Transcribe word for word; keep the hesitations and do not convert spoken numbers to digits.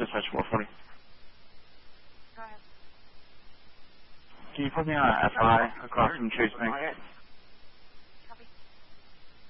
Dispatch four forty. Go ahead. Can you put me on an F I across from Chase Bank?